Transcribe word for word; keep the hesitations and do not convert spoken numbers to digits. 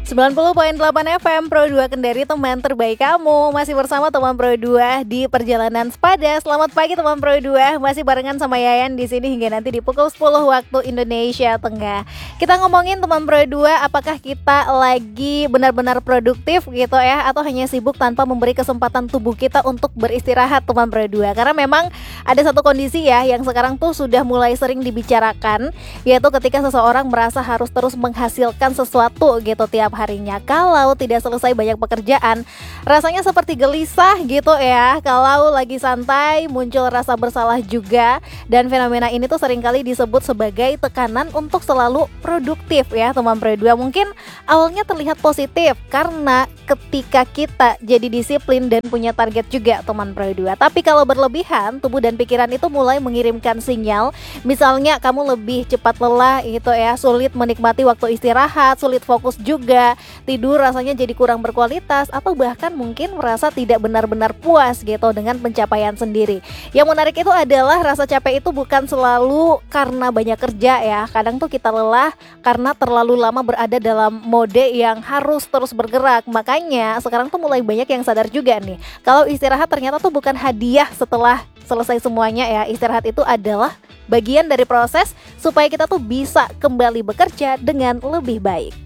sembilan puluh koma delapan F M Pro dua Kendari, teman terbaik kamu. Masih bersama teman Pro dua di Perjalanan Sepada. Selamat pagi teman Pro dua. Masih barengan sama Yayan di sini hingga nanti di pukul sepuluh waktu Indonesia Tengah. Kita ngomongin teman Pro dua, apakah kita lagi benar-benar produktif gitu ya, atau hanya sibuk tanpa memberi kesempatan tubuh kita untuk beristirahat teman Pro dua. Karena memang ada satu kondisi ya yang sekarang tuh sudah mulai sering dibicarakan, yaitu ketika seseorang merasa harus terus menghasilkan sesuatu gitu tiap harinya. Kalau tidak selesai banyak pekerjaan, rasanya seperti gelisah gitu ya. Kalau lagi santai muncul rasa bersalah juga. Dan fenomena ini tuh seringkali disebut sebagai tekanan untuk selalu produktif ya teman Pro dua. Mungkin awalnya terlihat positif karena ketika kita jadi disiplin dan punya target juga teman Pro dua. Tapi kalau berlebihan, tubuh dan pikiran itu mulai mengirimkan sinyal. Misalnya kamu lebih cepat lelah gitu ya, sulit menikmati waktu istirahat, sulit fokus juga, tidur rasanya jadi kurang berkualitas, atau bahkan mungkin merasa tidak benar-benar puas gitu dengan pencapaian sendiri. Yang menarik itu adalah rasa capek itu bukan selalu karena banyak kerja ya. Kadang tuh kita lelah karena terlalu lama berada dalam mode yang harus terus bergerak. Makanya sekarang tuh mulai banyak yang sadar juga nih, kalau istirahat ternyata tuh bukan hadiah setelah selesai semuanya ya. Istirahat itu adalah bagian dari proses supaya kita tuh bisa kembali bekerja dengan lebih baik.